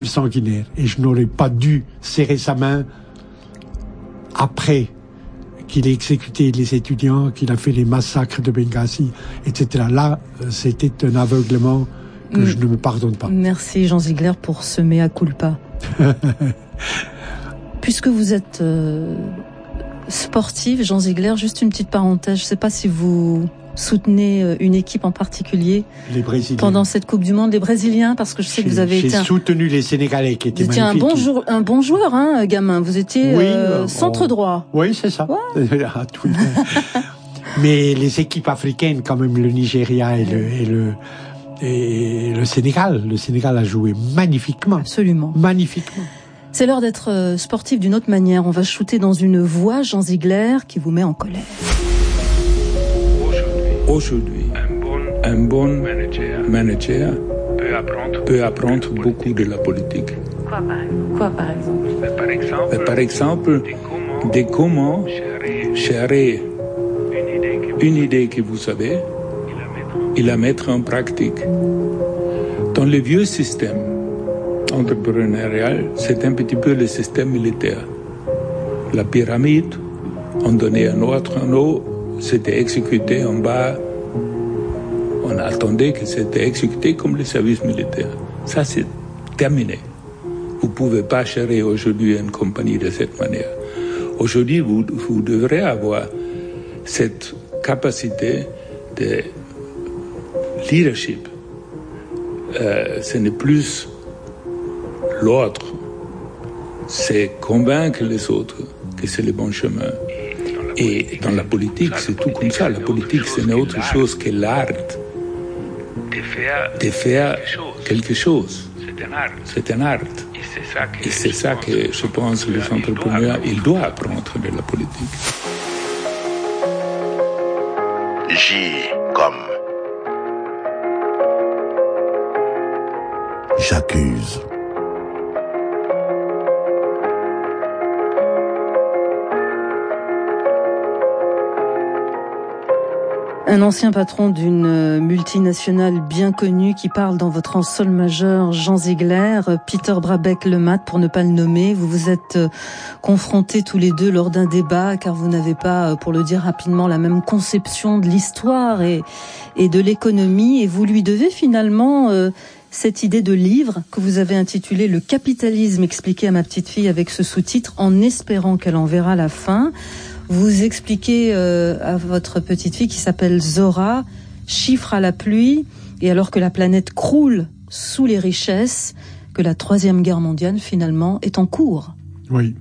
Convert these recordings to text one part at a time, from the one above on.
sanguinaire. Et je n'aurais pas dû serrer sa main après qu'il ait exécuté les étudiants, qu'il a fait les massacres de Benghazi, etc. Là, c'était un aveuglement que je ne me pardonne pas. Merci Jean Ziegler pour ce mea culpa. Puisque vous êtes sportif, Jean Ziegler, juste une petite parenthèse, je ne sais pas si vous soutenez une équipe en particulier les Brésiliens. Pendant cette Coupe du Monde, les Brésiliens, parce que je sais que vous avez été... J'ai soutenu les Sénégalais qui étaient magnifiques. Vous étiez un bon joueur, hein, gamin. Vous étiez centre droit. Oui, c'est ça. Ouais. Mais les équipes africaines, quand même, le Nigeria et le Sénégal. Le Sénégal a joué magnifiquement. Absolument. Magnifiquement. C'est l'heure d'être sportif d'une autre manière. On va shooter dans une voix, Jean Ziegler, qui vous met en colère. Aujourd'hui, un bon manager peut apprendre beaucoup de la politique. Quoi par exemple? Par exemple, de comment gérer une idée que vous avez et la mettre en pratique. Dans le vieux système entrepreneurial, c'est un petit peu le système militaire. La pyramide, on donnait un autre anneau, c'était exécuté en bas. On attendait que c'était exécuté comme le service militaire. Ça, c'est terminé. Vous ne pouvez pas gérer aujourd'hui une compagnie de cette manière. Aujourd'hui, vous devrez avoir cette capacité de leadership. Ce n'est plus l'autre. C'est convaincre les autres que c'est le bon chemin. Et dans la politique, c'est tout comme ça. La politique, ce n'est autre chose que l'art de faire quelque chose. C'est un art. Et c'est ça que je pense que les entrepreneurs, ils doivent apprendre de la politique. J comme j'accuse. Un ancien patron d'une multinationale bien connue qui parle dans votre en sol majeur, Jean Ziegler, Peter Brabeck-Letmathe, pour ne pas le nommer. Vous vous êtes confrontés tous les deux lors d'un débat, car vous n'avez pas, pour le dire rapidement, la même conception de l'histoire et de l'économie. Et vous lui devez finalement cette idée de livre que vous avez intitulé « Le capitalisme expliqué à ma petite fille » avec ce sous-titre, en espérant qu'elle en verra la fin. Vous expliquez à votre petite fille qui s'appelle Zora, chiffre à la pluie, et alors que la planète croule sous les richesses, que la Troisième Guerre mondiale finalement est en cours. Oui.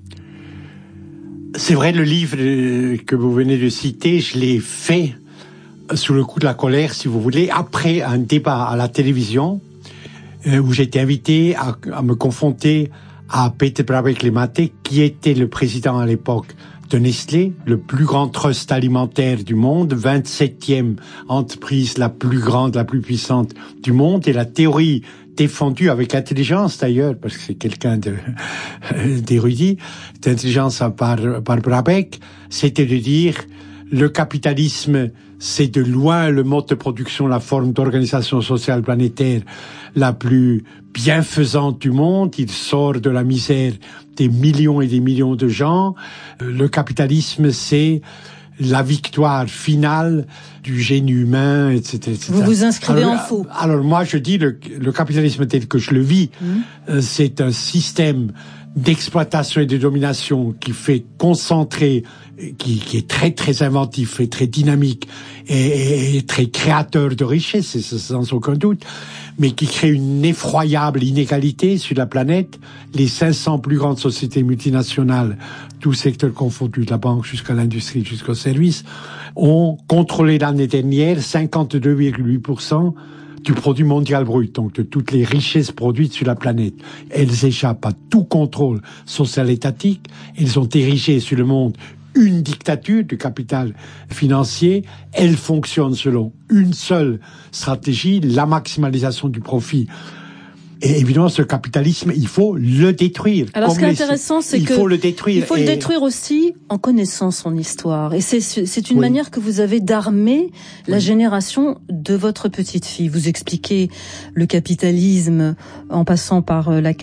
C'est vrai, le livre que vous venez de citer, je l'ai fait sous le coup de la colère, si vous voulez, après un débat à la télévision, où j'ai été invité à me confronter à Peter Brabeck-Letmathe, qui était le président à l'époque de Nestlé, le plus grand trust alimentaire du monde, 27e entreprise la plus grande, la plus puissante du monde, et la théorie défendue avec intelligence d'ailleurs, parce que c'est quelqu'un d'érudit, d'intelligence par Brabeck, c'était de dire le capitalisme, c'est de loin le mode de production, la forme d'organisation sociale planétaire la plus bienfaisante du monde. Il sort de la misère des millions et des millions de gens. Le capitalisme, c'est la victoire finale du génie humain, etc., etc. Vous vous inscrivez en faux. Alors moi, je dis le capitalisme tel que je le vis, c'est un système d'exploitation et de domination qui fait concentrer, qui est très très inventif et très dynamique et très créateur de richesses, sans aucun doute, mais qui crée une effroyable inégalité sur la planète. Les 500 plus grandes sociétés multinationales, tous secteurs confondus, de la banque jusqu'à l'industrie, jusqu'au service, ont contrôlé l'année dernière 52,8% du produit mondial brut, donc de toutes les richesses produites sur la planète. Elles échappent à tout contrôle social étatique. Elles ont érigé sur le monde une dictature du capital financier. Elles fonctionnent selon une seule stratégie, la maximalisation du profit. Et évidemment, ce capitalisme, il faut le détruire. Alors, ce qui est intéressant, c'est il faut le détruire. Il faut le détruire aussi en connaissant son histoire. Et c'est une manière que vous avez d'armer la génération de votre petite fille. Vous expliquez le capitalisme en passant par la